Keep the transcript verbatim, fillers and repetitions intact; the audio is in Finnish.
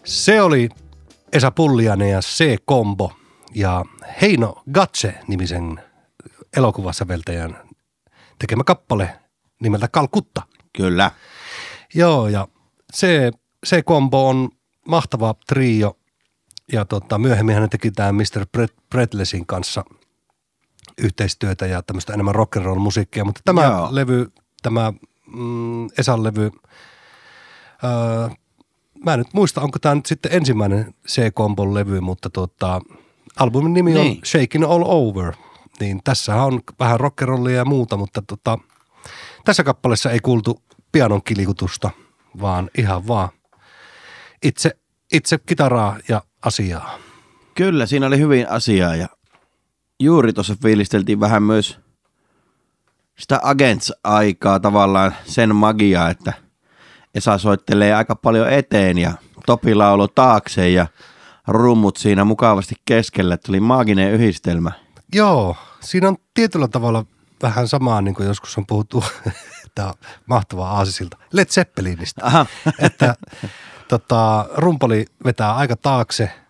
Se oli Esa Pulliainen ja C-Combo ja Heino Gatse-nimisen elokuvasäveltäjän tekemä kappale nimeltä Calcutta. Kyllä. Joo, ja se, C-Combo on mahtava trio ja tota, myöhemmin hän teki tämän mister Breathlessin kanssa yhteistyötä ja tämmöistä enemmän rock'n'roll musiikkia, mutta tämä Joo. levy, tämä mm, Esan levy, öö, mä en nyt muista, onko tämä nyt sitten ensimmäinen C-Combon levy, mutta tota, albumin nimi niin. on Shakin' All Over, niin tässä on vähän rock'n'rollia ja muuta, mutta tota, tässä kappaleessa ei kuultu pianon kilikutusta, vaan ihan vaan itse, itse kitaraa ja asiaa. Kyllä, siinä oli hyvin asiaa ja juuri tuossa fiilisteltiin vähän myös sitä Agents-aikaa tavallaan sen magiaa, että Esa soittelee aika paljon eteen ja Topi laulo taakse ja rummut siinä mukavasti keskellä. Tuli maaginen yhdistelmä. Joo, siinä on tietyllä tavalla vähän samaa, niin kuin joskus on puhuttu, tämä mahtavaa aasisilta, Led Zeppelinistä, että tota, rumpali vetää aika taakse